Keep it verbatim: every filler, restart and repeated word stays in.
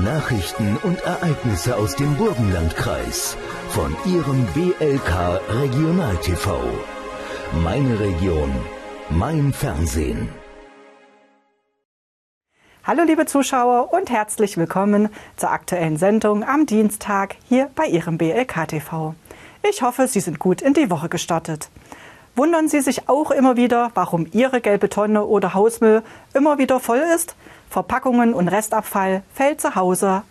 Nachrichten und Ereignisse aus dem Burgenlandkreis von Ihrem B L K Regional T V. Meine Region, mein Fernsehen. Hallo liebe Zuschauer und herzlich willkommen zur aktuellen Sendung am Dienstag hier bei Ihrem B L K T V. Ich hoffe, Sie sind gut in die Woche gestartet. Wundern Sie sich auch immer wieder, warum Ihre gelbe Tonne oder Hausmüll immer wieder voll ist? Verpackungen und Restabfall fällt zu Hause